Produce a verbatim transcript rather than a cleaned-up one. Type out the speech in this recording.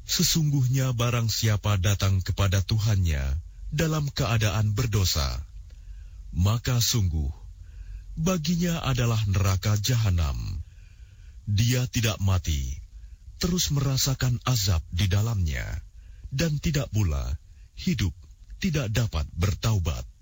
Sesungguhnya barang siapa datang kepada Tuhannya dalam keadaan berdosa, maka sungguh baginya adalah neraka jahanam. Dia tidak mati, terus merasakan azab di dalamnya, dan tidak pula hidup tidak dapat bertaubat.